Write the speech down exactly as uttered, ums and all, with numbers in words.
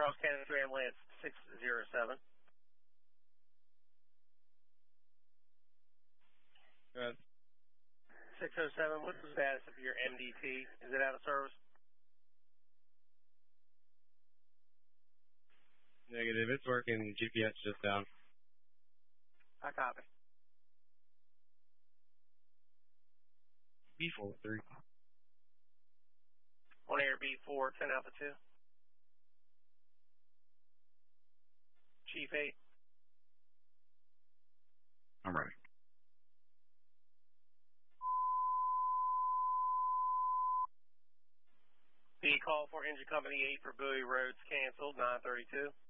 Charles County three ambulance six zero seven. Good. six oh seven, what's the status of your M D T? Is it out of service? Negative. It's working. G P S just down. I copy. B four three. On air B four, ten Alpha two. Chief eight. I'm ready. The call for engine company eight for Bowie Roads canceled, nine thirty-two.